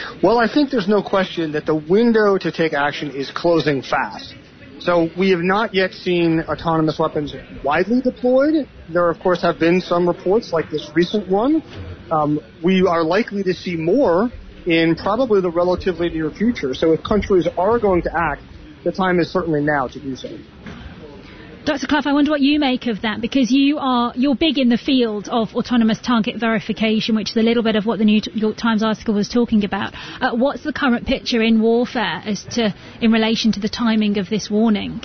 Well, I think there's no question that the window to take action is closing fast. So we have not yet seen autonomous weapons widely deployed. There, of course, have been some reports like this recent one. We are likely to see more in probably the relatively near future. So if countries are going to act, the time is certainly now to do so. Dr. Clough, I wonder what you make of that, because you're big in the field of autonomous target verification, which is a little bit of what the New York Times article was talking about. What's the current picture in warfare in relation to the timing of this warning?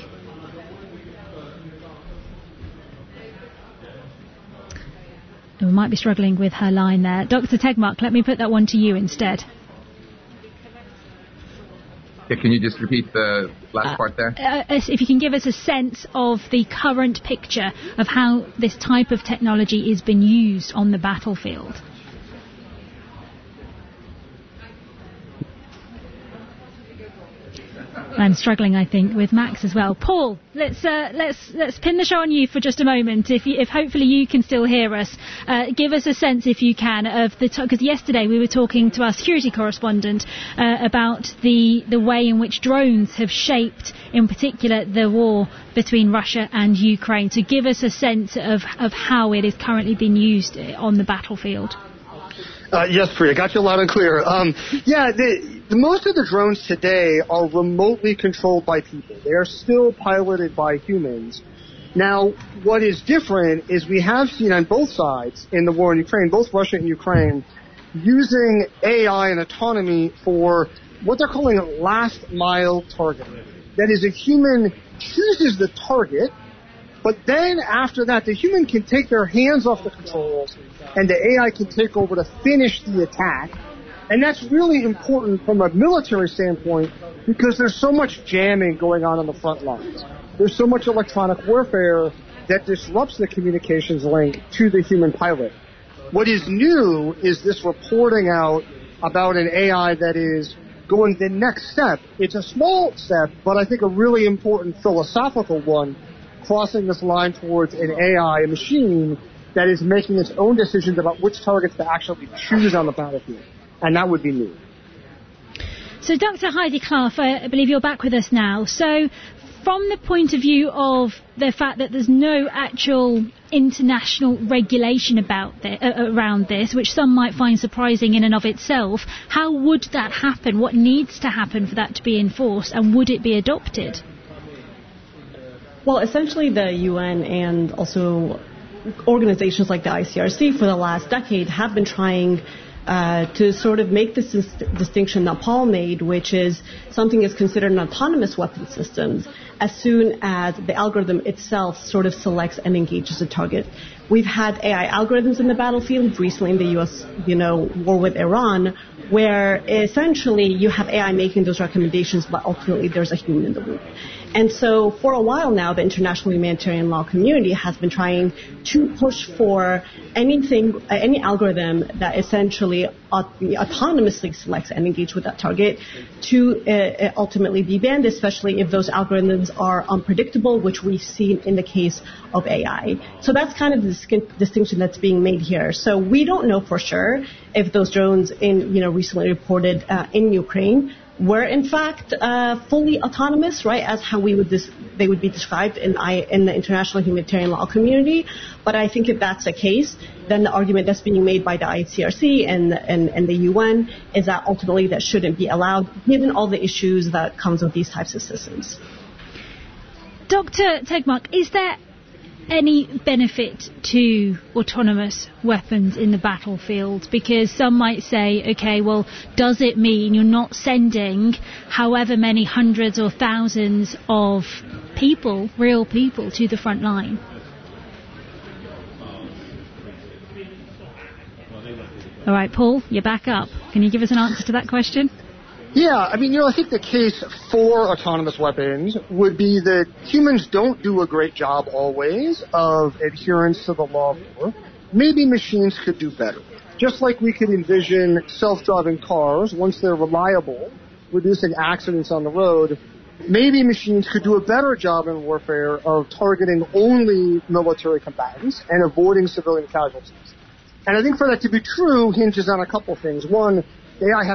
We might be struggling with her line there. Dr. Tegmark, let me put that one to you instead. Yeah, can you just repeat the last part there? If you can give us a sense of the current picture of how this type of technology is being used on the battlefield. I'm struggling, I think, with Max as well. Paul, let's pin the show on you for just a moment. If hopefully you can still hear us, give us a sense, if you can, of because yesterday we were talking to our security correspondent about the way in which drones have shaped, in particular, the war between Russia and Ukraine. So give us a sense of how it is currently being used on the battlefield. Yes, Priya, got you loud and clear. Most of the drones today are remotely controlled by people. They are still piloted by humans. Now, what is different is we have seen on both sides in the war in Ukraine, both Russia and Ukraine, using AI and autonomy for what they're calling last-mile targeting. That is, a human chooses the target, but then after that, the human can take their hands off the controls, and the AI can take over to finish the attack. And that's really important from a military standpoint because there's so much jamming going on the front lines. There's so much electronic warfare that disrupts the communications link to the human pilot. What is new is this reporting out about an AI that is going the next step. It's a small step, but I think a really important philosophical one, crossing this line towards an AI, a machine, that is making its own decisions about which targets to actually choose on the battlefield. And that would be new. So, Dr. Heidi Clough, I believe you're back with us now. So, from the point of view of the fact that there's no actual international regulation around this, which some might find surprising in and of itself, how would that happen? What needs to happen for that to be enforced, and would it be adopted? Well, essentially the UN and also organizations like the ICRC for the last decade have been trying to sort of make this distinction that Paul made, which is something is considered an autonomous weapon systems as soon as the algorithm itself sort of selects and engages a target. We've had AI algorithms in the battlefield recently in the U.S., war with Iran, where essentially you have AI making those recommendations, but ultimately there's a human in the loop. And so for a while now, the international humanitarian law community has been trying to push for any algorithm that essentially autonomously selects and engages with that target to ultimately be banned, especially if those algorithms are unpredictable, which we've seen in the case of AI. So that's kind of the distinction that's being made here. So we don't know for sure if those drones recently reported in Ukraine were in fact fully autonomous, right, as how they would be described in the international humanitarian law community. But I think if that's the case, then the argument that's being made by the ICRC and the UN is that ultimately that shouldn't be allowed, given all the issues that comes with these types of systems. Dr. Tegmark, is there any benefit to autonomous weapons in the battlefield? Because some might say, okay, well, does it mean you're not sending however many hundreds or thousands of people, real people, to the front line? All right, Paul, you're back up. Can you give us an answer to that question? Yeah, I think the case for autonomous weapons would be that humans don't do a great job always of adherence to the law of war. Maybe machines could do better. Just like we could envision self-driving cars, once they're reliable, reducing accidents on the road, maybe machines could do a better job in warfare of targeting only military combatants and avoiding civilian casualties. And I think for that to be true hinges on a couple things. One, AI has